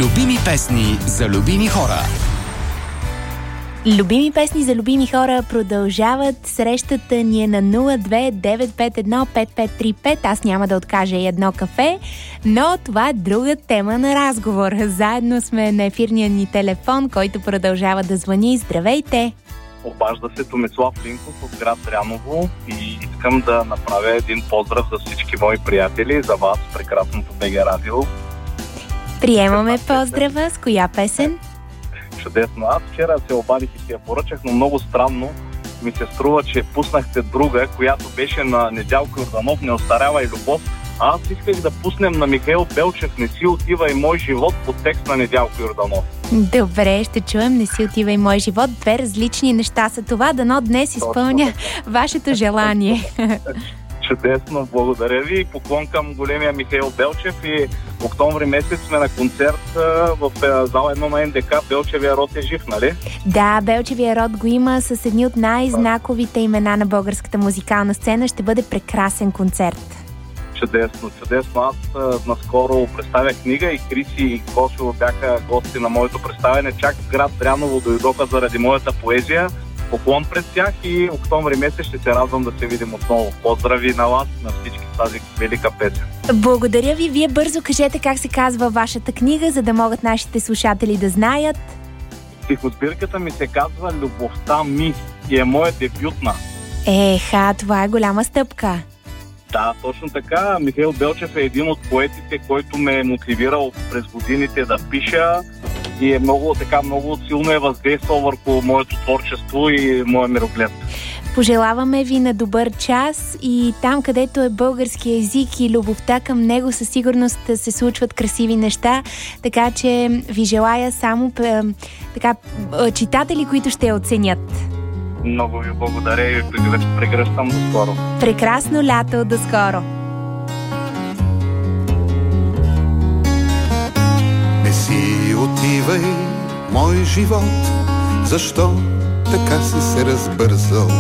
Любими песни за любими хора. Любими песни за любими хора продължават. Срещата ни е на 02-951-5535. Аз няма да откажа и едно кафе, но това е друга тема на разговор. Заедно сме на ефирния ни телефон, който продължава да звъни. Здравейте! Обажда се Томислав Линков от град Дряново и искам да направя един поздрав за всички мои приятели, за вас, прекрасното БГ Радио. Приемаме поздрава. С коя песен? Чудесно. Аз вчера се обадих и си я поръчах, но много странно ми се струва, че пуснахте друга, която беше на Недялко Йорданов, "Не остарява и любов". Аз исках да пуснем на Михаил Белчев "Не си отива и мой живот" по текст на Недялко Йорданов. Добре, ще чуем "Не си отива и мой живот". Две различни неща са това. Дано днес изпълня вашето желание. Чудесно, благодаря ви. Поклон към големия Михаил Белчев и октомври месец сме на концерт в зала 1 на НДК. Белчевия род е жив, нали? Да, Белчевия род го има с едни от най-знаковите имена на българската музикална сцена. Ще бъде прекрасен концерт. Чудесно, чудесно. Аз наскоро представях книга и Криси и Косово бяха гости на моето представяне. Чак в град Дряново дойдоха заради моята поезия. Поклон пред тях и октомври месец ще се радвам да се видим отново. Поздрави на вас, на всички тази велика песен. Благодаря ви. Вие бързо кажете как се казва вашата книга, за да могат нашите слушатели да знаят. Стихосбирката ми се казва "Любовта ми" и е моя дебютна. Еха, това е голяма стъпка. Да, точно така. Михаил Белчев е един от поетите, който ме е мотивирал през годините да пиша и е много силно е въздействал върху моето творчество и моя мироглед. Пожелаваме ви на добър час и там, където е български език и любовта към него, със сигурност се случват красиви неща, така че ви желая само читатели, които ще я оценят. Много ви благодаря и прегръщам до скоро. Прекрасно лято, до скоро! Не си отивай, мой живот, защо така си се разбързал?